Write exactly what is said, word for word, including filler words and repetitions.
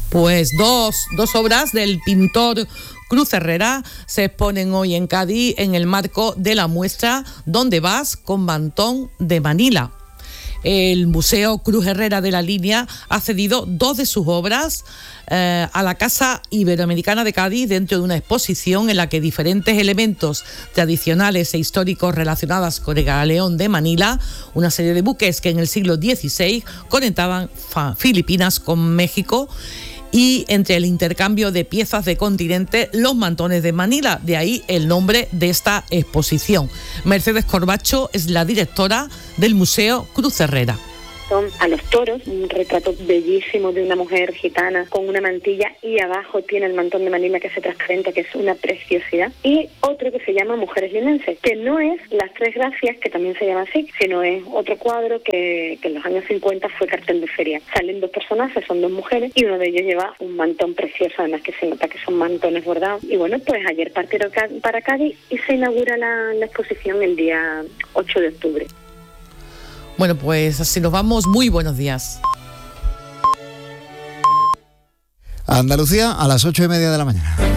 Pues dos, dos obras del pintor Cruz Herrera se exponen hoy en Cádiz en el marco de la muestra ¿Dónde vas? Con mantón de Manila. El Museo Cruz Herrera de la Línea ha cedido dos de sus obras eh, a la Casa Iberoamericana de Cádiz dentro de una exposición en la que diferentes elementos tradicionales e históricos relacionados con el galeón de Manila, una serie de buques que en el siglo dieciséis conectaban Filipinas con México, y entre el intercambio de piezas de continente, los mantones de Manila, de ahí el nombre de esta exposición. Mercedes Corbacho es la directora del Museo Cruz Herrera. Son a los toros, un retrato bellísimo de una mujer gitana con una mantilla y abajo tiene el mantón de Manila que se transparenta, que es una preciosidad. Y otro que se llama Mujeres Linenses, que no es Las Tres Gracias, que también se llama así, sino es otro cuadro que, que en los años cincuenta fue cartel de feria. Salen dos personajes, son dos mujeres, y uno de ellos lleva un mantón precioso, además que se nota que son mantones bordados. Y bueno, pues ayer partieron para Cádiz y se inaugura la, la exposición el día ocho de octubre. Bueno, pues así nos vamos. Muy buenos días. Andalucía a las ocho y media de la mañana.